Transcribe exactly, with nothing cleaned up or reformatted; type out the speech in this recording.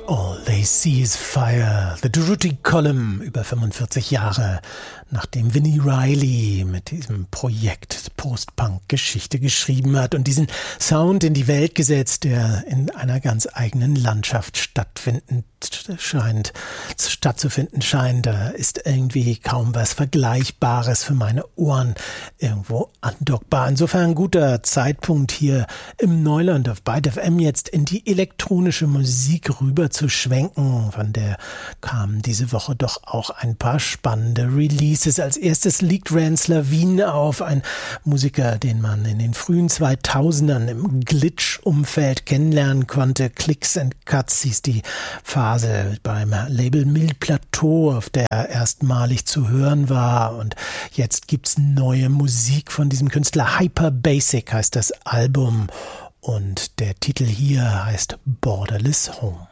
All They See Is Fire, The Durutti Column, über fünfundvierzig Jahre nachdem Vini Reilly mit diesem Projekt Post-Punk-Geschichte geschrieben hat und diesen Sound in die Welt gesetzt, der in einer ganz eigenen Landschaft stattfinden scheint, stattzufinden scheint. Da ist irgendwie kaum was Vergleichbares für meine Ohren irgendwo andockbar. Insofern ein guter Zeitpunkt hier im Neuland auf Byte F M jetzt in die elektronische Musik rüber zu schwenken. Von der kamen diese Woche doch auch ein paar spannende Releases. Als erstes liegt Rance Lavine auf, ein Musiker, den man in den frühen zweitausendern im Glitch-Umfeld kennenlernen konnte. Clicks and Cuts hieß die Phase beim Label Mille Plateau, auf der er erstmalig zu hören war. Und jetzt gibt's neue Musik von diesem Künstler. Hyper Basic heißt das Album und der Titel hier heißt Borderless Home.